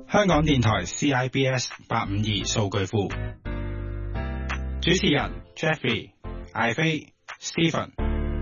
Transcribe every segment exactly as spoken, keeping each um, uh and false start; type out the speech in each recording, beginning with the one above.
香港電台 C I B S 八五二數據庫，主持人 Jeffrey、艾飛、Stephen，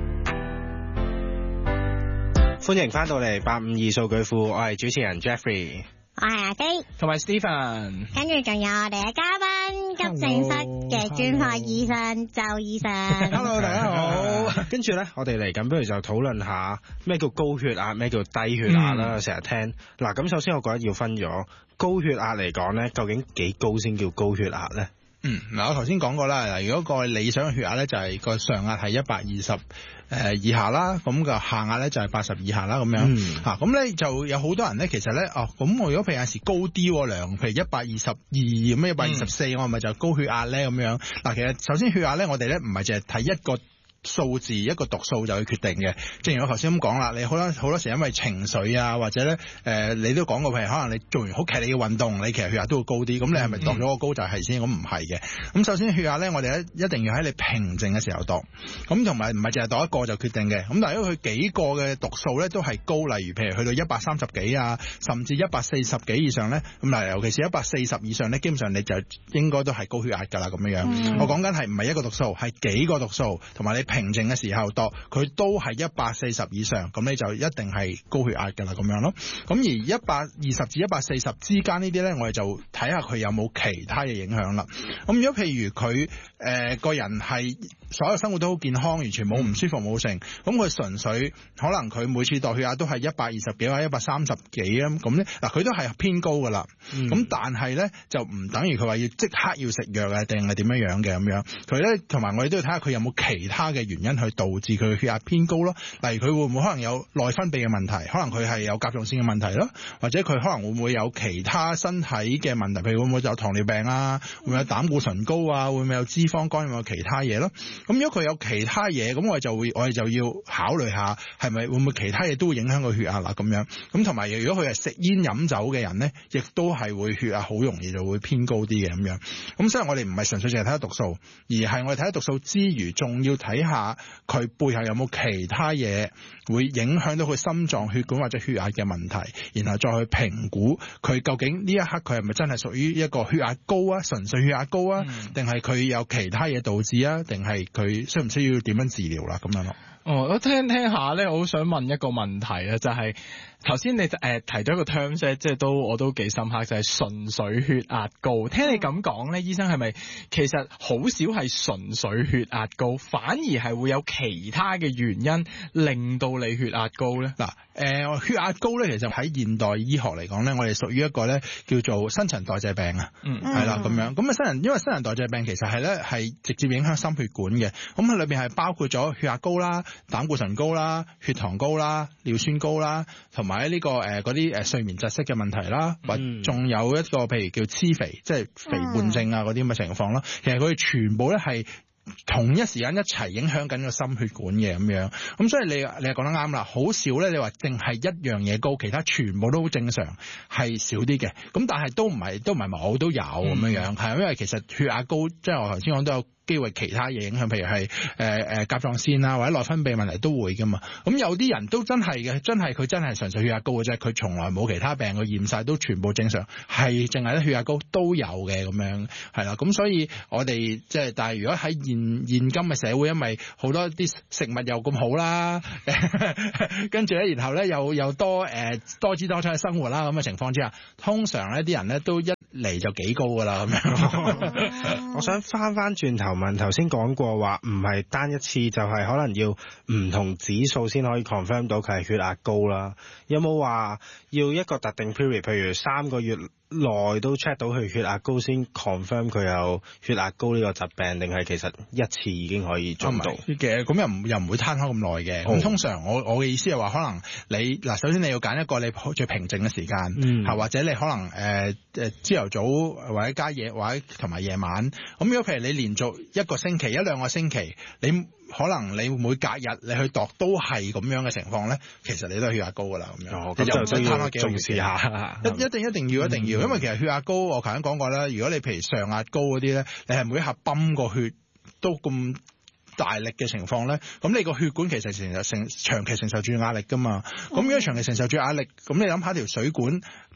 歡迎翻到嚟八五二數據庫，我係主持人 Jeffrey， 我係阿飛， 同埋 Stephen， 跟住仲有我哋嘅嘉賓，急症室嘅專科醫生周醫生。 Hello， 大家好。跟住咧，我哋嚟緊，不如就討論下咩叫高血壓，咩叫低血壓啦。成日、嗯、聽嗱，咁首先我覺得要分咗高血壓嚟講咧，究竟幾高先叫高血壓咧？ 嗯，嗱，我頭先講過啦，嗱，如果個理想嘅血壓咧，就係個上壓係一百二十誒以下啦，咁個下壓咧就係八十以下啦，咁樣嚇，咁咧、嗯啊、就有好多人咧，其實咧，哦，咁我如果譬如有時高啲量，譬如一百二十二咁，一百二十四，我係咪就高血壓咧？咁樣嗱，其實首先血壓咧，我哋咧唔係淨係睇一個數字一個讀數就去決定嘅，正如我頭先咁講啦，你好多好多時因為情緒啊，或者咧誒、呃，你都講過，譬如可能你做完好劇烈嘅運動，你其實血壓都會高啲，咁你係咪度咗個高就係先？咁唔係嘅。咁首先血壓咧，我哋咧一定要喺你平靜嘅時候度，咁同埋唔係淨係度一個就決定嘅。咁但係如果佢幾個嘅讀數咧都係高，例如譬如去到一百三十幾啊，甚至一百四十幾以上咧，咁嗱，尤其是一百四十以上咧，基本上你就應該都係高血壓㗎啦，咁樣樣。嗯、我講緊係唔係一個讀數，係幾個讀數，同埋你平靜嘅時候度，佢都係一百四十以上，咁你就一定係高血壓㗎啦，咁樣咯。咁而一百二十至一百四十之間呢啲咧，我哋就睇下佢有冇其他嘅影響啦。咁如果譬如佢誒、呃、個人係所有生活都好健康，完全冇唔舒服冇成，咁佢純粹可能佢每次度血壓都係一百二十幾或者一百三十幾啊，咁咧嗱佢都係偏高㗎啦。咁、嗯、但係咧就唔等於佢話要即刻要食藥啊，定係點樣樣嘅咁樣。佢咧同埋我哋都要睇下佢有冇其他嘅原因去導致佢嘅血壓偏高咯。例如佢會唔會可能有內分泌嘅問題，可能佢係有甲狀腺嘅問題咯，或者佢可能會唔會有其他身體嘅問題，譬如會唔會有糖尿病啊，會唔會有膽固醇高啊，會唔會有脂肪肝，會唔會有其他嘢咯。咁如果佢有其他嘢，咁我哋就會我哋就要考慮下係咪會唔會其他嘢都會影響個血壓啦咁樣。咁同埋如果佢係食煙飲酒嘅人咧，亦都係會血壓好容易就會偏高啲嘅咁樣。咁所以我哋唔係純粹淨係睇下讀數，而係我哋睇下讀數之餘，仲要睇下佢背後有冇其他嘢會影響到佢心臟血管或者血壓嘅問題，然後再去評估佢究竟呢一刻佢係咪真係屬於一個血壓高啊，純粹血壓高啊，定係佢有其他嘢導致啊，定係佢需唔需要點樣治療啦咁樣咯。 哦，我聽聽下咧，我好想問一個問題啊，就係頭先你誒、呃、提到一個 terms 咧，即係都我都幾深刻，就係、是、純粹血壓高。聽你咁講咧，醫生係咪其實好少係純粹血壓高，反而係會有其他嘅原因令到你血壓高咧？ 嗱，誒血壓高咧，其實喺現代醫學嚟講咧，我哋屬於一個咧叫做新陳代謝病啊，嗯，係啦咁樣。咁啊新陳因為新陳代謝病其實係咧係直接影響心血管嘅，咁佢裏邊係包括咗血壓高啦、膽固醇高啦、血糖高啦、尿酸高啦，同埋呢個誒嗰啲誒睡眠窒息嘅問題啦，或仲、嗯、有一個譬如叫黐肥，即係肥胖症啊嗰啲咁嘅情況啦。其實佢哋全部咧係同一時間一齊影響緊個心血管嘅咁樣。咁所以你你係講得啱啦，好少咧你話淨係一樣嘢高，其他全部都好正常，係少啲嘅。咁但係都唔係都唔係冇都有咁樣樣，係、嗯、因為其實血壓高，即係我頭先講都有機會其他嘢影響，譬如係誒誒甲狀腺啊或者內分泌問題都會噶嘛。咁有啲人都真係嘅，真係佢真係純粹血壓高嘅啫，佢從來冇其他病，佢驗晒都全部正常，係淨係咧血壓高都有嘅咁樣，係啦。咁所以我哋即係，但係如果喺現現今嘅社會，因為好多啲食物又咁好啦，跟住咧然後咧又又多誒、呃、多姿多彩嘅生活啦咁嘅情況之下，通常咧啲人咧都一嚟就幾高噶啦咁樣。 我想翻翻轉頭問，頭先講過話唔係單一次，就係、是、可能要唔同指數先可以 confirm 到佢係血壓高啦。有冇話要一個特定 period， 譬如三個月內都 check 到佢血壓高先 confirm 佢有血壓高呢個疾病，定係其實一次已經可以做到嘅？咁又唔又唔會攤開咁耐嘅。咁、oh. 通常我我嘅意思係話，可能你嗱，首先你要揀一個你最平靜嘅時間，嗯，或者你可能誒誒朝頭早或者加夜或者同埋夜晚。咁如果譬如你連續一個星期一兩個星期，你可能你每隔日你去度都係咁樣嘅情況咧，其實你都係血壓高噶啦咁樣。咁就需要重視下，一一定一定要一定要，嗯、因為其實血壓高，我頭先講過啦。如果你譬如上壓高嗰啲咧，你係每一下泵個血都咁大力嘅情況咧，咁你個血管其實承受承長期承受住壓力噶嘛。咁、嗯、如果長期承受住壓力，咁你諗下條水管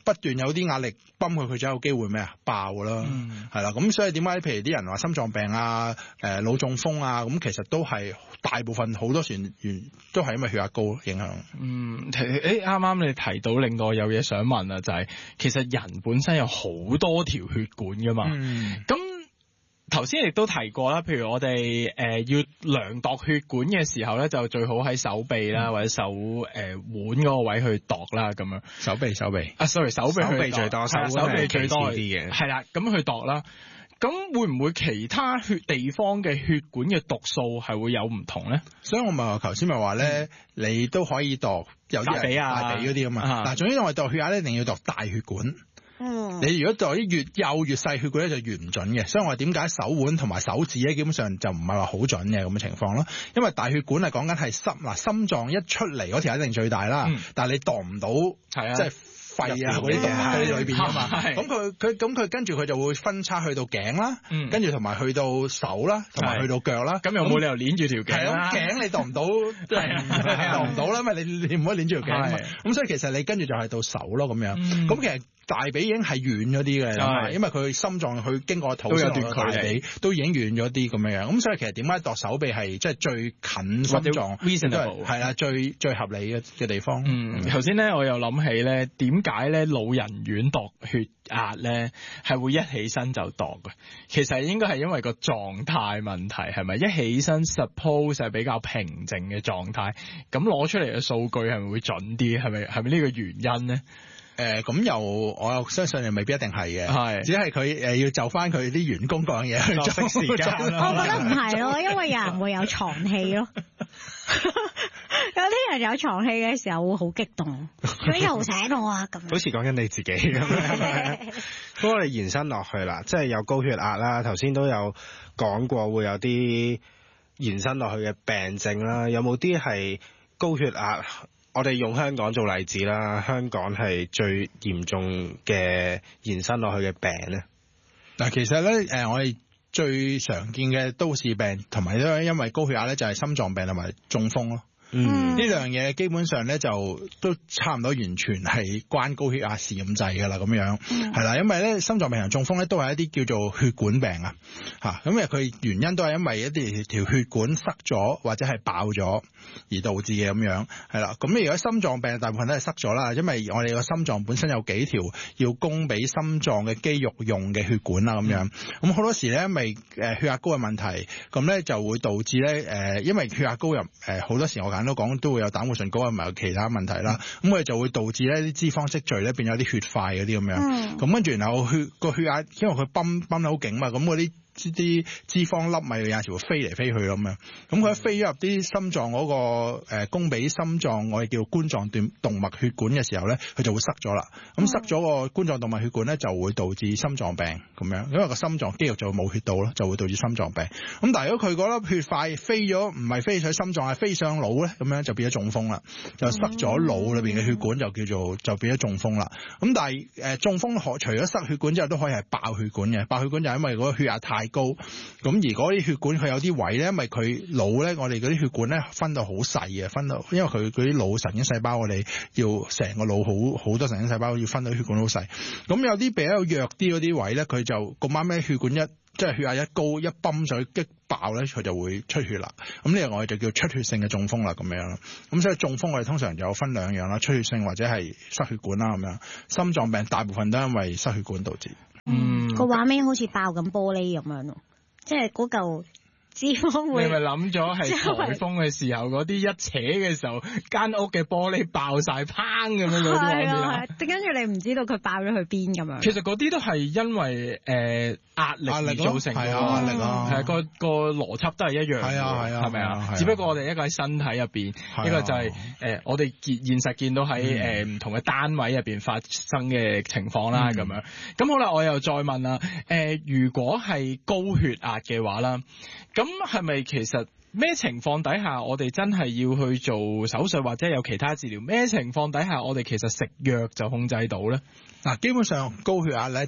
不斷有啲壓力泵佢，佢就有機會咩啊爆啦，係啦、嗯。咁所以點解譬如啲人話心臟病啊、誒腦中風啊，咁其實都係大部分好多時原都係因為血壓高影響。 嗯，誒啱啱你提到，令到我有嘢想問啊，就係、是、其實人本身有好多條血管噶嘛，咁、嗯。頭先亦都提過啦，譬如我哋誒、呃、要量度血管嘅時候咧，就最好喺手臂啦，或者手誒、呃、腕嗰個位去度啦，咁樣。手臂手臂啊 ，sorry， 手臂手臂最多，手手臂最多啲嘅，係啦，咁去度啦。咁會唔會其他血地方嘅血管嘅度數係會有唔同咧？ 所以我咪話頭先咪話咧，嗯、你都可以度有啲大髀啊、 大髀嗰啲啊嘛。嗱，總之我哋度血壓咧，一定要度大血管。嗯、你如果度啲越幼越細血管咧，就越唔準嘅。所以我哋點解手腕同埋手指咧，基本上就唔係話好準嘅咁嘅情況咯。因為大血管係講緊係心嗱，心臟一出嚟嗰條一定最大啦，嗯、但係你度唔到，係啊，即係。肺啊嗰啲動脈喺裏邊啊嘛，咁佢佢咁佢跟住佢就會分叉去到頸啦，嗯、跟住同埋去到手啦，同埋去到腳啦。咁又冇理由捏住條頸啦。頸你度唔到，即係度唔到啦，因為你你唔可以捏住條頸啊嘛。咁所以其實你跟住就係到手咯咁樣。咁、嗯、其實大髀已經係遠咗啲嘅，因為佢心臟佢經過肚先落大髀，都已經遠咗啲咁樣樣。咁所以其實點解度手臂係即係最近心臟，係啦，最最合理嘅嘅地方。 嗯，頭先咧我又諗起咧點解咧老人院度血壓咧係會一起身就度嘅？其實應該係因為個狀態問題，係咪？一起身 suppose 係比較平靜嘅狀態，咁攞出嚟嘅數據係咪會準啲？係咪係咪呢個原因咧？ 誒咁、呃、又我又相信又未必一定係嘅，係是只係佢誒要就翻佢啲員工嗰樣嘢去作息時間。 我覺得唔係咯，因為有人會有床氣咯。有啲人有床氣嘅時候會好激動，佢又醒我啊咁。 好似講緊你自己咁樣。不過我哋延伸落去啦，即係有高血壓啦，頭先都有講過會有啲延伸落去嘅病症啦，有冇啲係高血壓？我哋用香港做例子啦，香港係最嚴重嘅延伸落去嘅病咧。 嗱，其實咧，誒，我哋最常見嘅都市病，同埋都因為高血壓咧，就係心臟病同埋中風咯。嗯，呢兩樣嘢基本上咧就都差唔多完全係關高血壓事咁滯噶啦，咁樣係啦、嗯，因為咧心臟病同中風咧都係一啲叫做血管病啊，嚇咁誒佢原因都係因為一啲條血管塞咗或者係爆咗而導致嘅咁樣係啦。咁如果心臟病大部分都係塞咗啦，因為我哋個心臟本身有幾條要供俾心臟嘅肌肉用嘅血管啦，咁樣咁好多時咧因為誒血壓高嘅問題，咁咧就會導致咧誒，因為血壓高入誒好多時我講。都講都會有膽固醇高同埋有其他問題啦，咁佢、嗯、就會導致咧啲脂肪積聚咧變咗啲血塊嗰啲咁樣，咁跟住然後血個血壓因為佢泵泵得好勁嘛，咁嗰啲啲脂肪粒咪有時會飛嚟飛去咁樣，咁佢一飛咗入啲心臟嗰、那個誒、呃、供俾心臟我哋叫冠狀動動脈血管嘅時候咧，佢就會塞咗啦。咁、嗯、塞咗個冠狀動脈血管咧，就會導致心臟病咁樣，因為個心臟肌肉就會冇血到咯，就會導致心臟病。咁但係如果佢嗰粒血塊飛咗，唔係飛上心臟，係飛上腦咧，咁樣就變咗中風啦，就塞咗腦裏邊嘅血管，就叫做就變咗中風啦。咁但係誒、呃、中風可除咗塞血管之後，都可以係爆血管嘅。爆血管就係因為嗰個血壓太高，咁而嗰啲血管佢有啲位咧，因為佢腦咧，我哋嗰啲血管咧分到好細嘅，分到因為佢嗰啲腦神經細胞，我哋要成個腦好好多神經細胞要分到血管好細，咁有啲比較弱啲嗰啲位咧，佢就咁啱咩血管一即係血壓一高一泵水激爆咧，佢就會出血啦。咁呢個我哋就叫出血性嘅中風啦，咁樣。咁所以中風我哋通常有分兩樣啦，出血性或者係塞血管啦咁樣。心臟病大部分都因為塞血管導致。 嗯，個畫面好似爆緊玻璃咁樣咯，即係嗰嚿脂肪會。 你咪諗咗係颱風嘅時候嗰啲一扯嘅時候，間屋嘅玻璃爆晒，砰咁樣嗰啲畫面啊！ 跟住你唔知道佢爆咗去邊咁樣。 其實嗰啲都係因為誒壓力而造成嘅， 係啊，壓力啊， 係個個邏輯都係一樣嘅， 係啊係啊， 係咪啊？只不過我哋一個喺身體入邊，一個就係誒我哋現現實見到喺誒唔同嘅單位入邊發生嘅情況啦，咁樣。咁好啦，我又再問啦，誒如果係高血壓嘅話啦。咁係咪其實咩情況底下我哋真係要去做手術或者有其他治療？咩情況底下我哋其實食藥就控制到咧？ 嗱，基本上高血壓咧，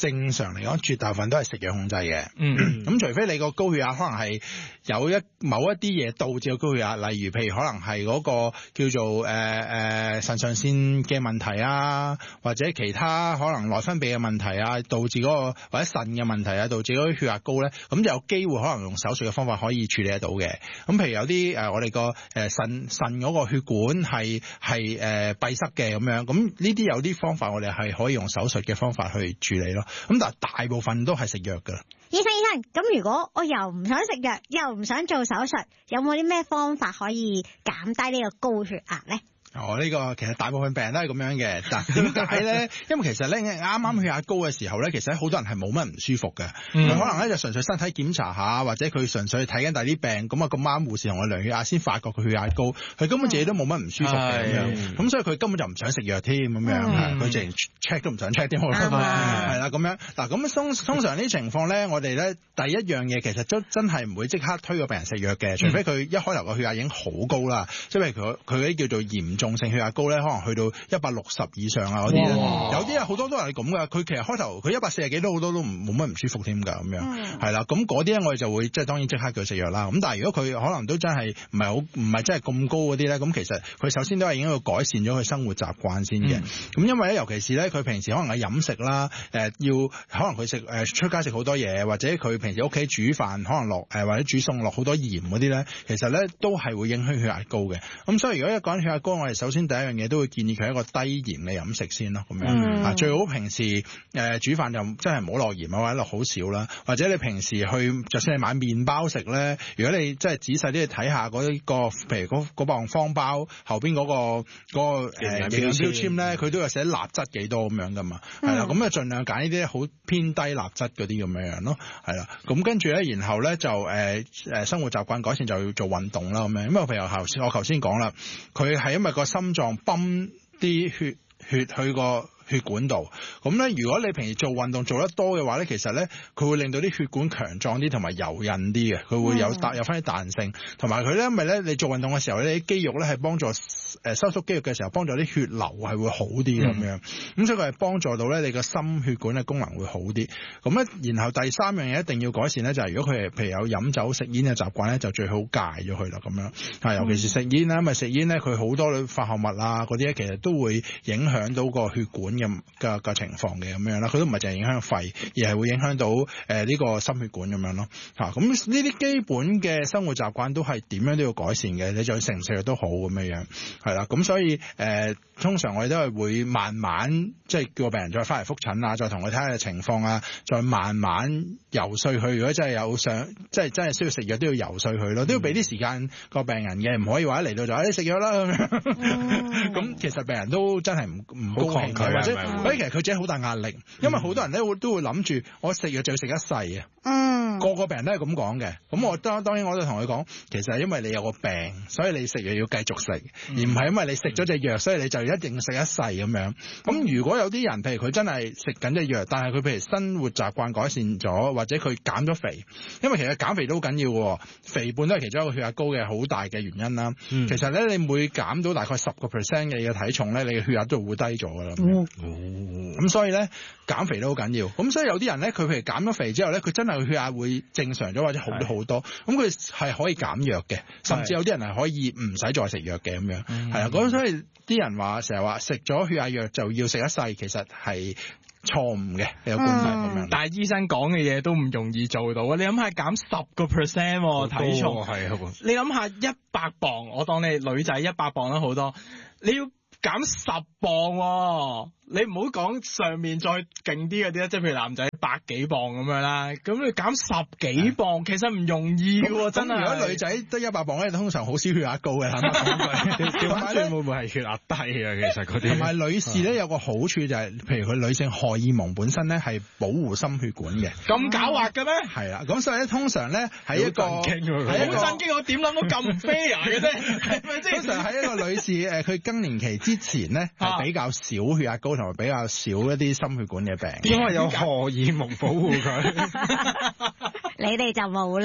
正常嚟講，絕大部分都係食藥控制嘅。 嗯， 咁除非你個高血壓可能係有一某一啲嘢導致個高血壓，例如譬如可能係嗰個叫做誒誒腎上腺嘅問題啊，或者其他可能內分泌嘅問題啊，導致嗰個或者腎嘅問題啊，導致嗰啲血壓高咧，咁就有機會可能用手術嘅方法可以處理得到嘅。咁譬如有啲誒、呃、我哋個誒腎腎嗰個血管係係誒閉塞嘅咁樣，咁呢啲有啲方法我哋係可以用手術嘅方法去處理咯。咁但係大部分都係食藥㗎。 醫生醫生，咁如果我又唔想食藥，又唔想做手術，有冇啲咩方法可以減低呢個高血壓咧？ 哦，呢、這個其實大部分病人都係咁樣嘅，但點解咧？因為其實咧啱啱血壓高嘅時候咧，其實好多人係冇乜唔舒服嘅，佢、嗯、可能咧就純粹身體檢查下，或者佢純粹睇緊第啲病，咁啊咁啱護士同佢量血壓先發覺佢血壓高，佢根本自己都冇乜唔舒服嘅咁樣，咁所以佢根本就唔想食藥添咁樣，佢淨 check 都唔想 check 添，係啦咁樣。嗱咁通通常呢啲情況咧，我哋咧第一樣嘢其實都真係唔會即刻推個病人食藥嘅，除非佢一開頭個血壓已經好高啦，即係佢佢嗰啲叫做嚴重性血壓高咧，可能去到一百六十以上啊嗰啲咧，有啲啊好多都係咁噶。佢其實開頭佢一百四十幾都好多都唔冇乜唔舒服添㗎咁樣，係啦。咁嗰啲咧我哋就會即係當然即刻叫佢食藥啦。咁但係如果佢可能都真係唔係好唔係真係咁高嗰啲咧，咁其實佢首先都係已經要改善咗佢生活習慣先嘅。咁、嗯、因為咧，尤其是咧佢平時可能係飲食啦，誒、呃、要可能佢食誒出街食好多嘢，或者佢平時屋企煮飯可能落誒、呃、或者煮餸落好多鹽嗰啲咧，其實咧都係會影響血壓高嘅。咁所以如果一個人血壓高，我哋首先第一樣嘢都會建議佢一個低鹽嘅飲食先咯，咁樣、嗯、啊最好平時誒、呃、煮飯就真係唔好落鹽啊，或者落好少啦。或者你平時去就算你買麵包食咧，如果你真係仔細啲去睇下嗰、嗰個譬如嗰嗰磅方包後邊嗰、嗰個嗰、嗰個誒營養標籤咧，佢都有寫鈉質幾多咁樣噶嘛，係、嗯、啦，咁啊盡量揀呢啲好偏低鈉質嗰啲咁樣樣咯，係啦。咁跟住咧，然後咧就誒誒、呃、生活習慣改善就要做運動啦咁樣。因為譬如頭先我頭先講啦，佢係因為個心臟泵啲血血去個血管度，咁咧如果你平時做運動做得多嘅話咧，其實咧佢會令到啲血管強壯啲同埋柔韌啲嘅，佢會有彈有翻啲彈性，同埋佢咧因為咧你做運動嘅時候咧，啲肌肉咧係幫助誒收縮肌肉嘅時候幫助啲血流係會好啲咁樣，咁、嗯、所以佢係幫助到咧你個心血管嘅功能會好啲。咁咧然後第三樣嘢一定要改善咧，就係、是、如果佢係譬如有飲酒食煙嘅習慣咧，就最好戒咗佢啦咁樣。係尤其是食煙啦，因為食煙咧佢好多化學物啊嗰啲咧，其實都會影響到個血管嘅嘅嘅情況嘅咁樣啦，佢都唔係淨係影響肺，而係會影響到誒呢、呃這個心血管咁樣咯。嚇，咁呢啲基本嘅生活習慣都係點樣都要改善嘅，你就食唔食藥都好咁樣樣，係啦。咁所以誒、呃，通常我哋都係會慢慢即係叫個病人再翻嚟覆診啊，再同佢睇下情況啊，再慢慢游說佢。如果真係有想，即係真係需要食藥，都要游說佢咯，都要俾啲時間個病人嘅，唔可以話一嚟到就誒你食藥啦咁樣。咁、嗯、其實病人都真係唔唔高興佢，或者所以其實佢自己好大壓力，因為好多人咧會都會諗住我食藥就要食一世啊。嗯，個個病人都係咁講嘅。咁我當當然我就同佢講，其實係因為你有個病，所以你食藥要繼續食，嗯、而唔係因為你食咗隻藥，所以你就一定食一世咁樣。咁如果有啲人，譬如佢真係食緊隻藥，但係佢譬如生活習慣改善咗，或者佢減咗肥，因為其實減肥都好緊要嘅，肥胖都係其中一個血壓高嘅好大嘅原因啦。嗯、其實咧，你每減到大概十個 percent 嘅你嘅體重咧，你嘅血壓都會低咗㗎啦。嗯咁、嗯、所以咧減肥都好緊要，咁所以有啲人咧佢譬如減咗肥之後咧，佢真係血壓會正常咗或者好咗好多，咁佢係可以減藥嘅，甚至有啲人係可以唔使再食藥嘅咁樣，係啊，咁所以啲人話成日話食咗血壓藥就要食一世，其實係錯誤嘅有觀念咁樣。但係醫生講嘅嘢都唔容易做到啊！你諗下減十個 percent 體重，係啊，你諗下一百磅，我當你女仔一百磅都好多，你要減十磅喎。你唔好講上面再勁啲嗰啲啦，即係譬如男仔百幾磅咁樣啦，咁你減十幾磅其實唔容易嘅喎，真係。如果女仔得一百磅咧，通常好少血壓高嘅，係咪講句？調翻轉會唔會係血壓低啊？其實嗰啲。同埋女士咧有個好處就係、是，譬如佢女性荷爾蒙本身咧係保護心血管嘅。咁狡猾嘅咩？係啦，咁所以咧通常咧喺一個好震驚，好震驚，我點諗到咁 fair 嘅啫？通常喺一個女士誒，佢更年期之前咧係比較少血壓高。同埋比較少一啲心血管嘅病，因為有荷爾蒙保護佢。你哋就冇啦。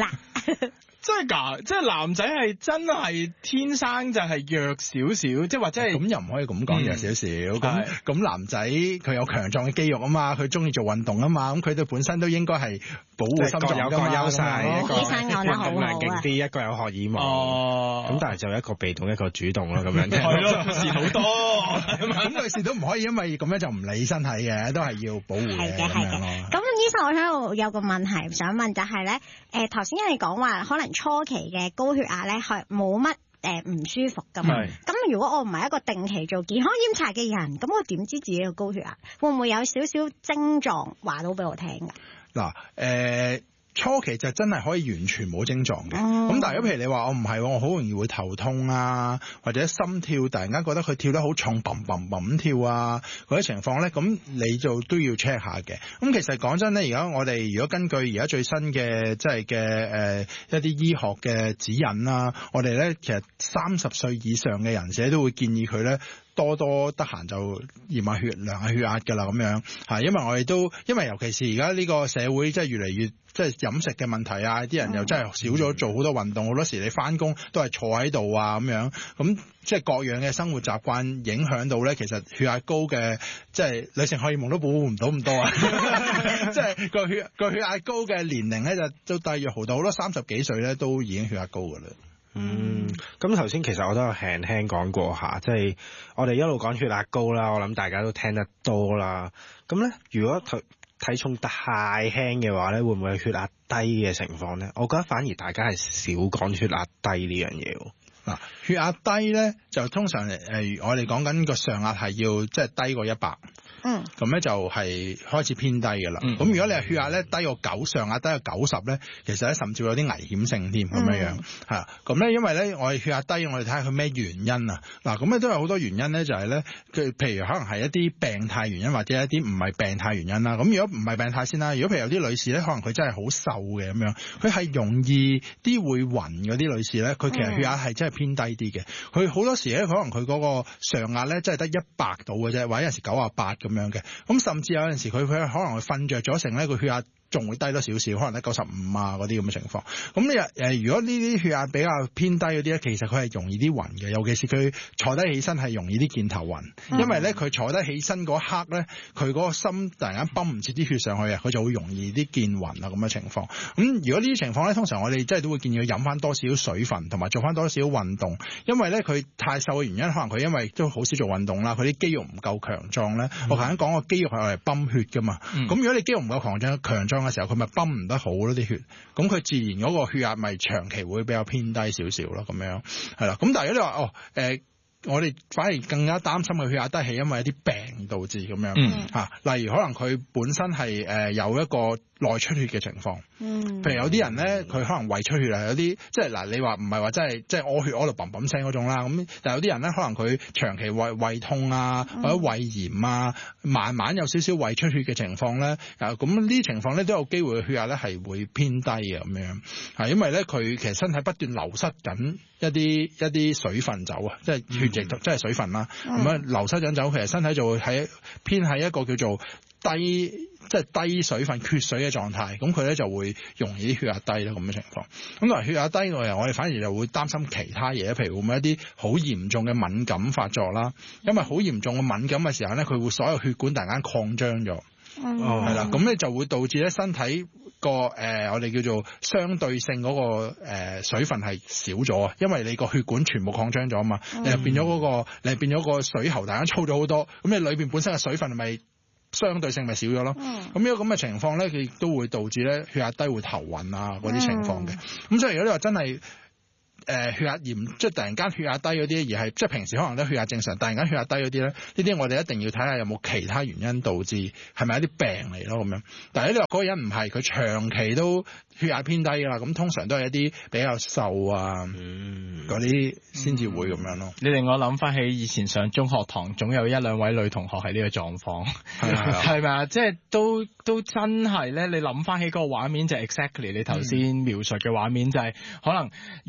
真係㗎，即係男仔係真係天生就係弱少少，即係或者係咁又唔可以咁講弱少少。咁咁男仔佢有強壯嘅肌肉啊嘛，佢中意做運動啊嘛，咁佢對本身都應該係保護心臟㗎嘛。 有個優勢，一個醫生講得好好啊勁啲，一個有荷爾蒙。 哦， 咁但係就一個被動，一個主動咯，咁樣。 係咯，事好多。 咁女士都唔可以因為咁樣就唔理身體嘅，都係要保護嘅咁樣咯。 咁醫生，我喺度有個問題想問，就係咧，誒頭先你講話可能初期嘅高血壓咧係冇乜誒唔舒服噶嘛？咁如果我唔係一個定期做健康檢查嘅人，咁我點知自己嘅高血壓？會唔會有少少症狀話到俾我聽㗎？ 嗱，誒。初期就真係可以完全冇症狀嘅，咁、哦、但係如果譬如你話我唔係，我好容易會頭痛啊，或者心跳突然間覺得佢跳得好重，砰砰砰跳啊嗰啲情況咧，咁你就都要 check 下嘅。咁其實講真咧，而家我哋如果根據而家最新嘅即係嘅誒一啲醫學嘅指引啦，我哋咧其實三十歲以上嘅人士都會建議佢咧。多多得閒就驗下血量下血壓㗎啦，咁樣嚇，因為我哋都因為尤其是而家呢個社會即係越嚟越即係飲食嘅問題啊，啲人又真係少咗做好多運動，好多時你翻工都係坐喺度啊咁樣，咁即係各樣嘅生活習慣影響到咧，其實血壓高嘅即係女性荷爾蒙都保護唔到咁多啊，即係個血個血壓高嘅年齡咧就都低咗好多，好多三十幾歲咧都已經血壓高㗎啦。 嗯，咁頭先其實我都有輕輕講過下，即係我哋一路講血壓高啦，我諗大家都聽得多啦。咁咧，如果體體重太輕嘅話咧，會唔會有血壓低嘅情況咧？我覺得反而大家係少講血壓低呢樣嘢。 嗱，血壓低咧就通常誒、呃，我哋講緊個上壓係要即係低過一百。嗯，咁咧就係開始偏低嘅啦。咁、嗯、如果你係血壓咧低過九，上壓低過九十咧，其實咧甚至會有啲危險性添咁樣樣嚇。咁咧、嗯、因為咧我哋血壓低，我哋睇下佢咩原因啊。嗱，咁咧都有好多原因咧，就係咧佢譬如可能係一啲病態原因，或者一啲唔係病態原因啦。咁如果唔係病態先啦，如果譬如有啲女士咧，可能佢真係好瘦嘅咁樣，佢係容易啲會暈嗰啲女士咧，佢其實血壓係真係偏低啲嘅。佢好多時咧可能佢嗰個上壓咧真係得一百度嘅啫，或者有時九啊八咁樣嘅。咁甚至有陣時佢佢可能佢瞓着咗成咧，個血壓仲會低多少少，可能得九十五啊嗰啲咁嘅情況。咁你誒如果呢啲血壓比較偏低嗰啲咧，其實佢係容易啲暈嘅，尤其是佢坐低起身係容易啲見頭暈，嗯、因為咧佢坐低起身嗰刻咧，佢嗰個心突然間泵唔切啲血上去啊，佢就會容易啲見暈啊咁嘅情況。咁如果呢啲情況咧，通常我哋真係都會建議佢飲翻多少水分，同埋做翻多少運動，因為咧佢太瘦嘅原因，可能佢因為都好少做運動啦，佢啲肌肉唔夠強壯咧。嗯、我頭先講個肌肉係用嚟泵血噶嘛，咁、嗯、如果你肌肉唔夠強壯強壯嘅時候，佢咪泵唔得好咯啲血，咁佢自然嗰個血壓咪長期會比較偏低少少咯，咁樣係啦。咁但係如果你話哦，誒、呃，我哋反而更加擔心嘅血壓低係因為一啲病導致咁樣嚇、嗯啊，例如可能佢本身係誒、呃、有一個內出血嘅情況，嗯，譬如有啲人咧，佢可能胃出血啊，有啲即係嗱，你話唔係話真係即係屙血屙到砰砰聲嗰種啦，咁但係有啲人咧，可能佢長期胃胃痛啊，或者胃炎啊，慢慢有少少胃出血嘅情況咧，啊，咁呢啲情況咧都有機會血壓咧係會偏低嘅咁樣，係因為咧佢其實身體不斷流失緊一啲一啲水分走啊，即係血液、嗯、即係水分啦，咁樣、嗯、流失緊走，其實身體就會喺偏喺一個叫做低。即係低水分缺水嘅狀態，咁佢咧就會容易啲血壓低啦咁嘅情況。咁嗱，血壓低我哋我哋反而就會擔心其他嘢，譬如會唔會一啲好嚴重嘅敏感發作啦？因為好嚴重嘅敏感嘅時候咧，佢會所有血管突然間擴張咗，係啦、嗯，咁咧就會導致咧身體個誒、呃、我哋叫做相對性嗰、那個誒、呃、水分係少咗啊，因為你個血管全部擴張咗啊嘛，嗯、你係變咗嗰、那個你係變咗個水喉突然間粗咗好多，咁你裏邊本身嘅水分係咪？相對性咪少咗咯，咁呢個咁嘅情況咧，佢亦都會導致咧血壓低會頭暈啊嗰啲情況嘅。咁、嗯、所以如果你話真係誒、呃、血壓嚴，即係突然間血壓低嗰啲，而係即係平時可能都血壓正常，突然間血壓低嗰啲咧，呢啲我哋一定要睇下有冇其他原因導致，係咪一啲病嚟咯咁樣。但係你話嗰個人唔係，佢長期都血壓偏低㗎啦，咁通常都係一啲比較瘦啊嗰啲先至會咁樣咯。 你令我諗翻起以前上中學堂，總有一兩位女同學係呢個狀況，係咪啊？即係都都真係咧，你諗翻起嗰個畫面就係 exactly 你頭先描述嘅畫面，就係可能喐兩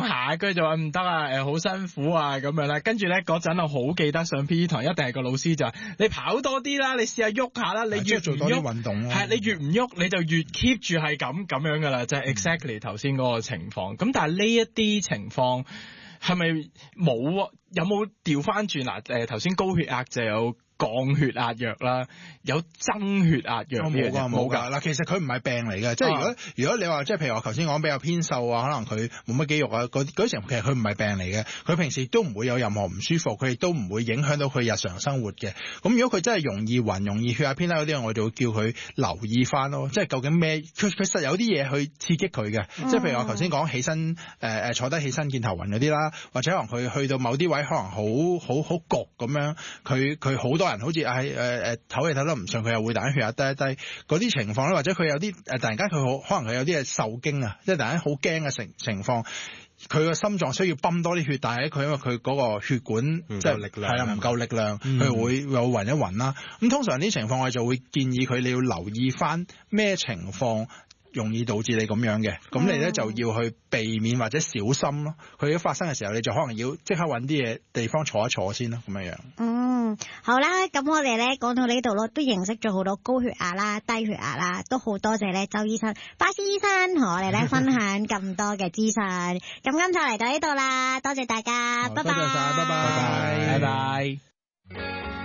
下，跟住就話唔得啊，誒好辛苦啊咁樣啦。跟住咧嗰陣我好記得上 P E 堂一定係個老師就話你跑多啲啦，你試下喐下啦，你越做多啲運動， 係你越唔喐你就越 keep 住係咁咁樣噶啦，就係 exactly 頭先嗰個情況。咁但係呢一啲情況係咪冇？有冇調翻轉嗱？誒頭先高血壓就有降血壓藥啦，有增血壓藥。 冇㗎冇㗎嗱，其實佢唔係病嚟嘅，即係如果如果你話即係譬如話頭先講比較偏瘦啊，可能佢冇乜肌肉啊，嗰啲情況其實佢唔係病嚟嘅，佢平時都唔會有任何唔舒服，佢亦都唔會影響到佢日常生活嘅。咁如果佢真係容易暈、容易血壓偏低嗰啲，我就會叫佢留意翻咯，即係究竟咩？佢佢實有啲嘢去刺激佢嘅，嗯、即係譬如話頭先講起身誒誒坐低起身見頭暈嗰啲啦，或者可能佢去到某啲位可能好好好焗咁樣，佢佢好多人好似喺誒誒唞氣唞得唔順，佢又會突然血壓低一低嗰啲情況咧，或者佢有啲誒突然間佢好可能佢有啲係受驚啊，即係突然間好驚嘅情情況，佢個心臟需要泵多啲血，但係佢因為佢嗰個血管即係力量係啊唔夠力量，佢、嗯、會有暈一暈啦。咁通常呢啲情況我就會建議佢你要留意翻咩情況容易導致你咁樣嘅，咁你咧就要去避免或者小心咯。佢一發生嘅時候，你就可能要即刻揾啲嘢地方坐一坐先咯，咁樣樣。嗯， 好啦，咁我哋咧講到呢度咯，都認識咗好多高血壓啦、低血壓啦，都好多謝咧周醫生、巴斯醫生同我哋咧分享咁多嘅資訊。咁今集嚟到呢度啦，多謝大家，拜拜， 多謝晒，拜拜， 拜拜。